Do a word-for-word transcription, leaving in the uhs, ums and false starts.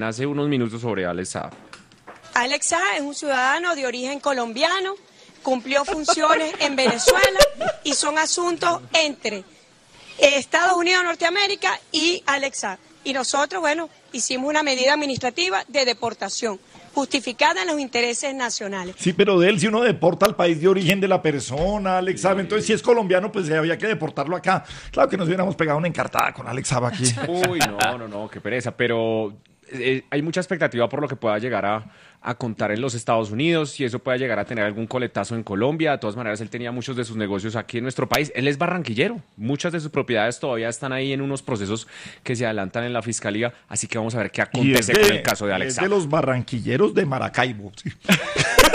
Hace unos minutos sobre Alex Saab. Alex Saab es un ciudadano de origen colombiano, cumplió funciones en Venezuela y son asuntos entre Estados Unidos de Norteamérica y Alex Saab. Y nosotros, bueno, hicimos una medida administrativa de deportación, justificada en los intereses nacionales. Sí, pero de él, si uno deporta al país de origen de la persona, Alex Saab, entonces si es colombiano, pues había que deportarlo acá. Claro que nos hubiéramos pegado una encartada con Alex Saab aquí. Uy, no, no, no, qué pereza, pero eh, hay mucha expectativa por lo que pueda llegar a, a contar en los Estados Unidos, si eso pueda llegar a tener algún coletazo en Colombia. De todas maneras, él tenía muchos de sus negocios aquí en nuestro país. Él es barranquillero, muchas de sus propiedades todavía están ahí en unos procesos que se adelantan en la fiscalía, así que vamos a ver qué acontece de, con el caso de Alex es Saab. de los barranquilleros de Maracaibo. Sí.